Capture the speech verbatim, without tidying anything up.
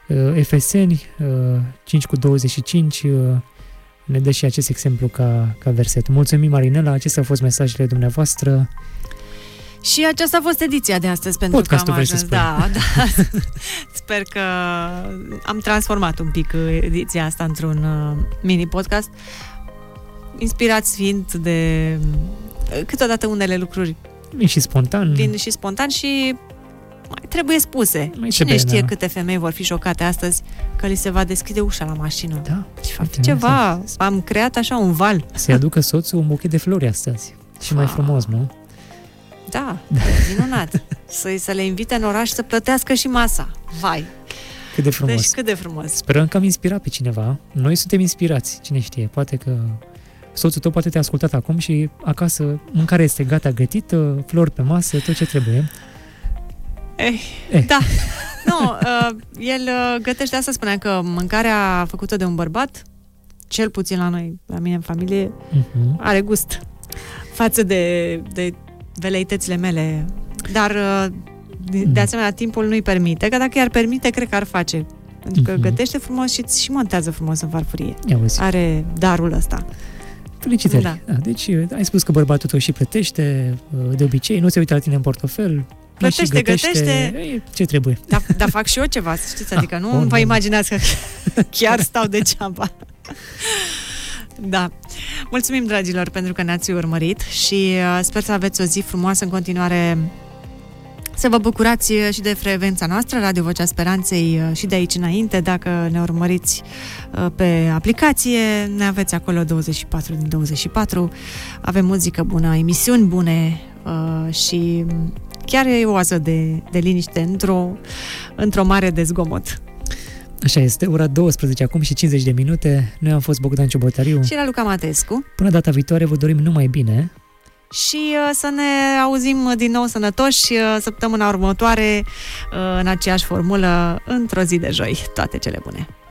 Efeseni cinci cu douăzeci și cinci ne dă și acest exemplu ca, ca verset. Mulțumim, Marinela, acestea au fost mesajele dumneavoastră. Și aceasta a fost ediția de astăzi, pentru Podcastul, că am ajuns. Da, da. Sper că am transformat un pic ediția asta într-un mini-podcast, inspirați fiind de câteodată unele lucruri vin și spontan. Vin și spontan și mai trebuie spuse. Mai Cine trebuie, știe da. câte femei vor fi șocate astăzi că li se va deschide ușa la mașină. Da. Și va fi ceva. Am creat așa un val. Să-i aducă soțul un buchet de flori astăzi. Și mai frumos, nu? Da, minunat. Să, să le invite în oraș să plătească și masa. Vai! Cât de frumos. Deci cât de frumos. Sperăm că am inspirat pe cineva. Noi suntem inspirați, cine știe. Poate că soțul tău poate te-a ascultat acum și acasă mâncarea este gata, gătită, flori pe masă, tot ce trebuie. Eh, eh. Da. Nu, uh, el uh, gătește, asta spunea că mâncarea făcută de un bărbat, cel puțin la noi, la mine în familie, uh-huh. are gust față de, de veleitățile mele. Dar uh, de, de asemenea timpul nu-i permite, că dacă i-ar permite, cred că ar face. Pentru că uh-huh. gătește frumos și și montează frumos în farfurie. Are darul ăsta. Felicitări. Da. Da, deci ai spus că bărbatul tău și plătește de obicei, nu se uită la tine în portofel. Plătește, gătește, gătește. Ce trebuie? Dar da, fac și eu ceva, să știți, adică ah, nu bun, vă imaginați că chiar stau degeaba. Da. Mulțumim, dragilor, pentru că ne-ați urmărit și sper să aveți o zi frumoasă în continuare. Să vă bucurați și de frecvența noastră, Radio Vocea Speranței, și de aici înainte. Dacă ne urmăriți pe aplicație, ne aveți acolo douăzeci și patru din douăzeci și patru. Avem muzică bună, emisiuni bune și chiar e o oază de, de liniște într-o, într-o mare de zgomot. Așa este, ora douăsprezece acum și cincizeci de minute. Noi am fost Bogdan Ciobotariu și Raluca Matescu. Până data viitoare vă dorim numai bine. Și uh, să ne auzim din nou sănătoși uh, săptămâna următoare uh, în aceeași formulă, într-o zi de joi. Toate cele bune!